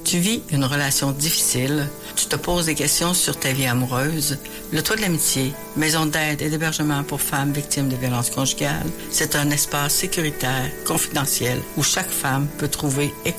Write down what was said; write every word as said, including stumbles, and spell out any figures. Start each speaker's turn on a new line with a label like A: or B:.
A: Tu vis une relation difficile, tu te poses des questions sur ta vie amoureuse, le Toit de l'amitié, maison d'aide et d'hébergement pour femmes victimes de violences conjugales, c'est un espace sécuritaire, confidentiel, où chaque femme peut trouver écoute